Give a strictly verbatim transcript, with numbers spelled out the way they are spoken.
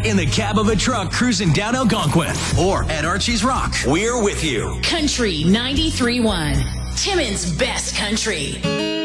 in the cab of a truck cruising down Algonquin, or at Archie's Rock. We're with you. Country ninety-three point one. Timmins' best country.